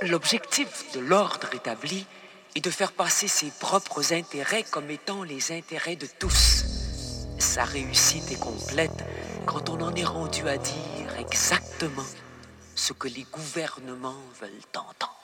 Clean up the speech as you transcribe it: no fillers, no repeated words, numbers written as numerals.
L'objectif de l'ordre établi est de faire passer ses propres intérêts comme étant les intérêts de tous. Sa réussite est complète quand on en est rendu à dire exactement ce que les gouvernements veulent entendre.